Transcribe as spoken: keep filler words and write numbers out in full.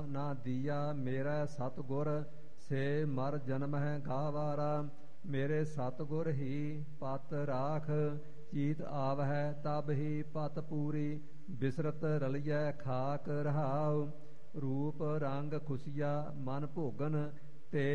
ਨਾ ਦੀਆ ਮੇਰਾ ਸਤਿਗੁਰ ਸੇ ਮਰ ਜਨਮ ਹੈ ਗਾਵਾਰਾ। ਮੇਰੇ ਸਤਿਗੁਰ ਹੀ ਪਤ ਰਾਖ ਚੀਤ ਆਵ ਹੈ ਤਬ ਹੀ ਪਤ ਪੂਰੀ। ਬਿਸਰਤ ਰਲਿਐ ਖਾਕ ਰਹਾਉ ਰੂਪ ਰੰਗ ਖੁਸ਼ੀਆ ਮਨ ਭੋਗਨ